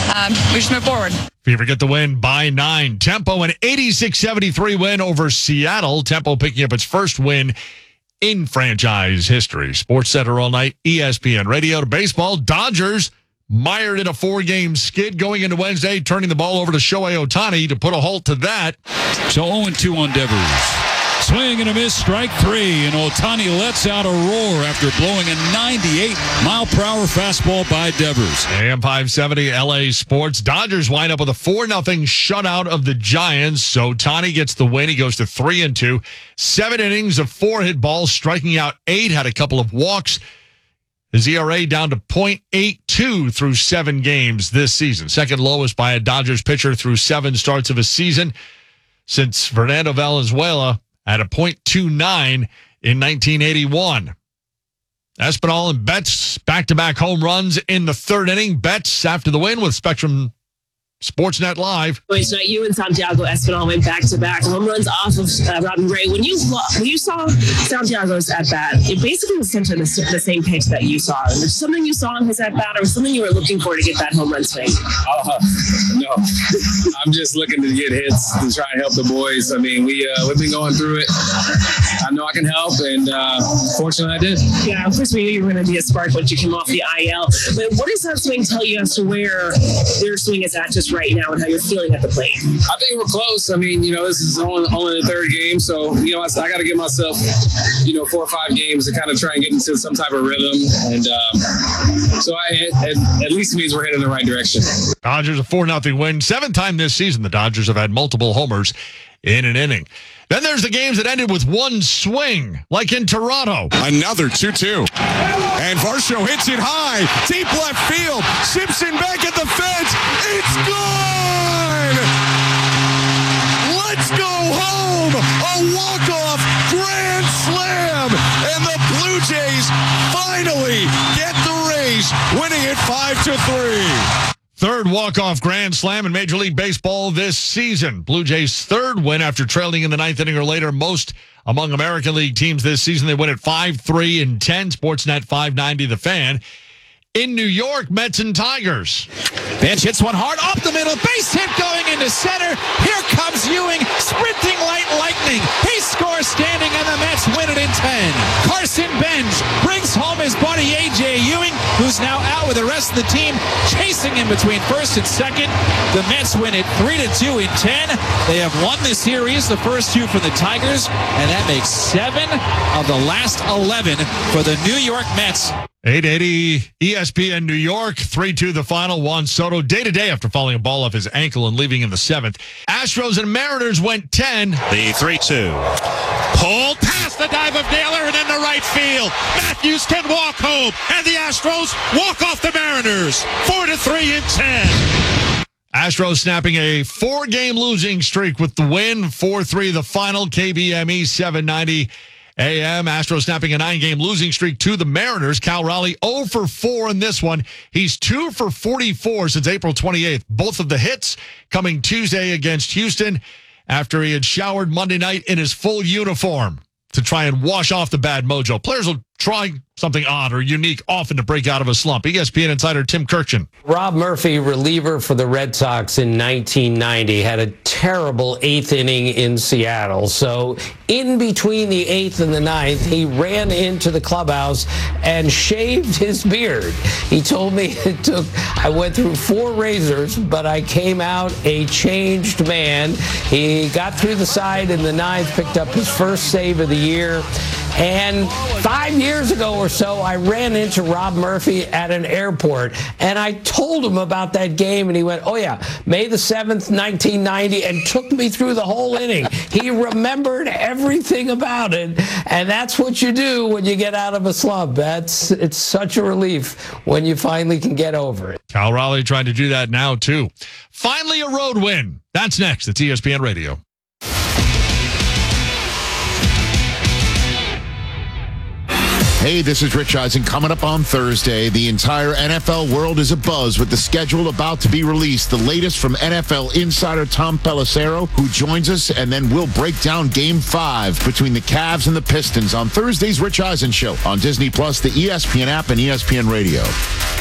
we just move forward. Fever get the win by 9. Tempo an 86-73 win over Seattle. Tempo picking up its first win in franchise history. Sports Center all night, ESPN Radio. To baseball, Dodgers mired in a 4-game skid going into Wednesday, turning the ball over to Shohei Ohtani to put a halt to that. So 0-2 on Devers. Swing and a miss, strike 3, and Ohtani lets out a roar after blowing a 98-mile-per-hour fastball by Devers. AM 570 LA Sports. Dodgers wind up with a 4-0 shutout of the Giants. So Ohtani gets the win. He goes to 3-2. 7 innings of 4 hit balls, striking out 8, had a couple of walks. His ERA down to .82 through 7 games this season. Second lowest by a Dodgers pitcher through 7 starts of a season since Fernando Valenzuela at a .29 in 1981. Espinal and Betts back-to-back home runs in the 3rd inning. Betts after the win with Spectrum Sportsnet Live. Tonight, you and Santiago Espinal went back-to-back home runs off of Robin Ray. When you saw Santiago's at-bat, it basically was essentially the same pitch that you saw. Was there something you saw in his at-bat, or was something you were looking for to get that home run swing? No. I'm just looking to get hits and try and help the boys. I mean, we've been going through it. I know I can help, and fortunately I did. Yeah, of course we knew you were going to be a spark once you came off the IL. But what does that swing tell you as to where their swing is at just right now and how you're feeling at the plate? I think we're close. I mean, this is only the 3rd game, so I got to give myself 4 or 5 games to kind of try and get into some type of rhythm, and so at least means we're heading in the right direction. Dodgers a 4-0 win. 7th time this season the Dodgers have had multiple homers in an inning. Then there's the games that ended with 1 swing, like in Toronto. Another 2-2. And Varsho hits it high. Deep left field. Simpson back at the fence. It's gone! Let's go home! A walk-off grand slam! And the Blue Jays finally get the race, winning it 5-3. 3rd walk-off grand slam in Major League Baseball this season. Blue Jays' 3rd win after trailing in the 9th inning or later. Most among American League teams this season. They win at 5-3-10. Sportsnet 590 The Fan. In New York, Mets and Tigers. Bench hits one hard up the middle. Base hit going into center. Here comes Ewing, sprinting like lightning. He scores standing, and the Mets win it in 10. Carson Bench brings home his buddy A.J. Ewing, who's now out with the rest of the team, chasing him between 1st and 2nd. The Mets win it 3-2 in 10. They have won this series, the first 2 for the Tigers, and that makes 7 of the last 11 for the New York Mets. 880 ESPN New York, 3-2 the final. Juan Soto day-to-day after falling a ball off his ankle and leaving in the 7th. Astros and Mariners went 10. The 3-2. Pulled past the dive of Naylor and into right field. Matthews can walk home, and the Astros walk off the Mariners. 4-3 in 10. Astros snapping a 4-game losing streak with the win. 4-3 the final. KBME 790 AM. Astros snapping a 9-game losing streak to the Mariners. Cal Raleigh 0 for 4 in this one. He's 2 for 44 since April 28th. Both of the hits coming Tuesday against Houston after he had showered Monday night in his full uniform to try and wash off the bad mojo. Players will try something odd or unique often to break out of a slump. ESPN insider Tim Kirchin. Rob Murphy, reliever for the Red Sox in 1990, had a terrible 8th inning in Seattle. So in between the 8th and the 9th, he ran into the clubhouse and shaved his beard. He told me I went through 4 razors, but I came out a changed man. He got through the side in the 9th, picked up his first save of the year. And 5 years ago or so, I ran into Rob Murphy at an airport, and I told him about that game, and he went, oh, yeah, May the 7th, 1990, and took me through the whole inning. He remembered everything about it, and that's what you do when you get out of a slump. It's such a relief when you finally can get over it. Cal Raleigh trying to do that now, too. Finally, a road win. That's next. It's ESPN Radio. Hey, this is Rich Eisen. Coming up on Thursday, the entire NFL world is abuzz with the schedule about to be released. The latest from NFL insider Tom Pelissero, who joins us, and then we'll break down Game 5 between the Cavs and the Pistons on Thursday's Rich Eisen Show on Disney+, the ESPN app, and ESPN Radio.